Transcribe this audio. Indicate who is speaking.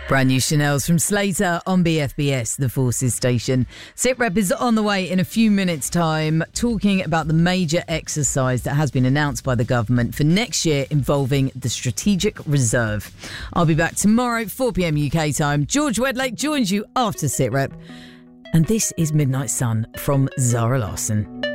Speaker 1: Brand new Chanel's from Slater on BFBS, the Forces station. SITREP is on the way in a few minutes' time, talking about the major exercise that has been announced by the government for next year involving the Strategic Reserve. I'll be back tomorrow, 4 p.m. UK time. George Wedlake joins you after SITREP. And this is Midnight Sun from Zara Larsson.